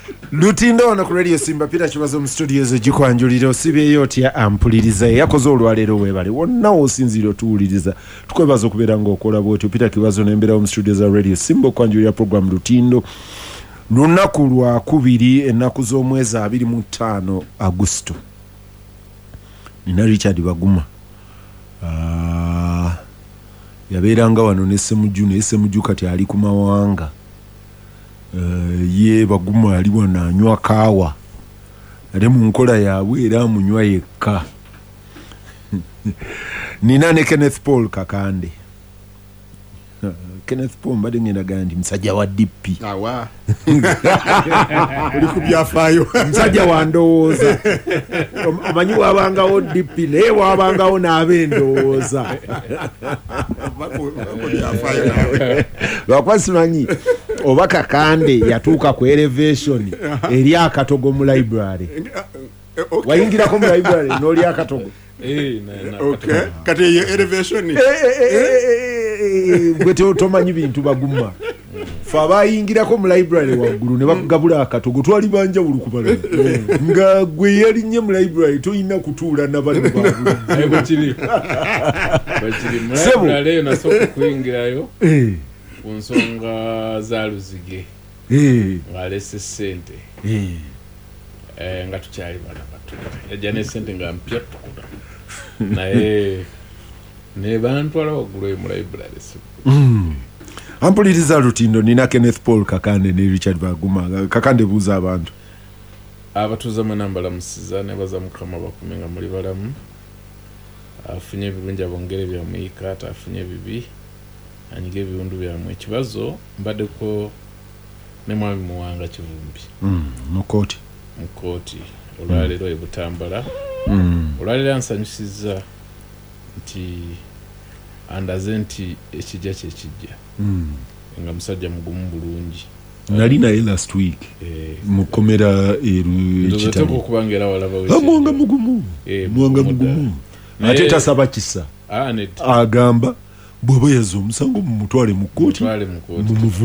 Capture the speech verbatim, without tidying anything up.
Lutindo ono ku Radio Simba Peter Kibazo mu studios egikwanjulira osibyeyo otya ampuliriza yakoze olwaleero webale wonna osinzira otuwuliriza tukwebaza okubeera ng'okola bwotyo Peter Kibazo n'embeera mu studios za Radio Simba okwanjulira program Lutindo lunaku lwa kubiri ennaku z'omwezi abiri mu ttaano Agusto. Nina Richard Baguma uh, yabeeranga wano ne Ssemujju ne Ssemujju kati ali ku mawanga. Uh, ye Baguma ali wana anywa kaawa ate mu nkola yaabwe era amunywa yekka. Nina ne Kenneth Paul Kakande. Uh, Kenneth Paul mbadde ngenda gandi msajja wa D P. Awa. Uli ku byafaayo. Msajja wa ndowooza. Omanyi waabangawo D P naye waabangawo n'ab'endowooza. Lwakwasimanyi oba Kakande yatuuka ku elevation eri akatogo mu library. Wayingirako mu library n'oli akatogo. Eh na na. Okay. Kati ye elevation ni. Gwe tomanyi bintu Baguma. Fa bayingirako mu library waggulu ne bakugabula akatogo twali banja bulukubala. Nga gwe yali nnye mu library toyina kutuula n'abantu baabulu. Ayo bachiri. Bachiri mu library na soko kuyingirayo. Eh. Kunsonga za Luzige. Eh. Ngalese sente. Eh. Eh nga tukyali bana batu. Yajane sente nga mpya tukuda. Naye ne bantwala waggulu mu library. Mm. Ampuliriza Lutindo nina Kenneth Paul Kakande ne Richard Baguma. Kakande buuza abantu. Abatuza manambala musizane baza mukama bakumenga muri balamu. Afunye ebirungi abongere bya muyikata afunye bibi. Anyige ebindu bya mu kibazo mbadde ko ne mwami muwanga Kivumbi. Mm, mukoti. Mukoti. Olwalero mm. ebutambala. Mm. Olwalero ansanyusiza nti andaze nti ekijja kye kijja. Mm. Nga musajja mugumu bulungi. Nali naye last week. Eh, mukomera eru ekitabo. Ndo kubangera walaba weche. Mwanga mugumu. Eh, mwanga mugumu. Ate tasaba kisa. Ah, net. Agamba bwaba yazo omusango mu mutwale mu kkooti. Mutwale mu kkooti.